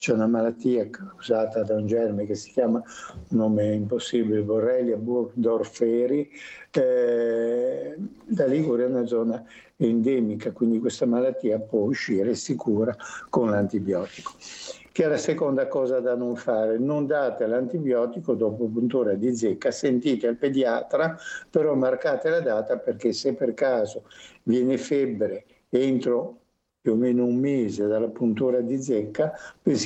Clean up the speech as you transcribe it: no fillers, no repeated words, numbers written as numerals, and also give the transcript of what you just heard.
c'è una malattia causata da un germe che si chiama, un nome impossibile, Borrelia burgdorferi, la Liguria è una zona endemica, quindi questa malattia può uscire, si cura con l'antibiotico. Che è la seconda cosa da non fare: non date l'antibiotico dopo puntura di zecca, sentite il pediatra, però marcate la data, perché se per caso viene febbre entro più o meno un mese dalla puntura di zecca,